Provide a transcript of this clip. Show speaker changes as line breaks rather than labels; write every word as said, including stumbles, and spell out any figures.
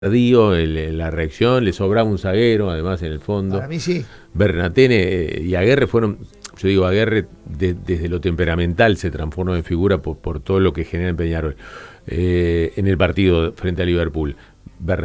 tardío el, la reacción, le sobraba un zaguero, además en el fondo.
Para mí sí.
Bernatene y Aguerre fueron, yo digo, Aguerre de, desde lo temperamental se transformó en figura por, por todo lo que genera en Peñarol, eh, en el partido frente a Liverpool.